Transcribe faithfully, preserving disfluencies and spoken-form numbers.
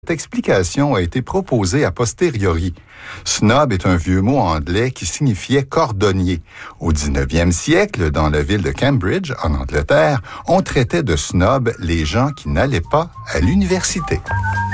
cette explication a été proposée a posteriori. Snob est un vieux mot anglais qui signifiait cordonnier. Au dix-neuvième siècle, dans la ville de Cambridge, en Angleterre, on traitait de snob les gens qui n'allaient pas à l'université.